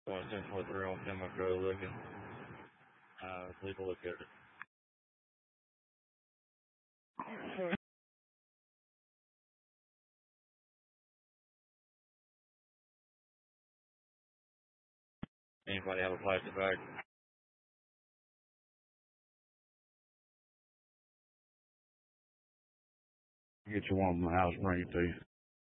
So I sent what they're on camera go looking. Take a look at it. Anybody have a plastic bag? Get you one from the house, bring it to you.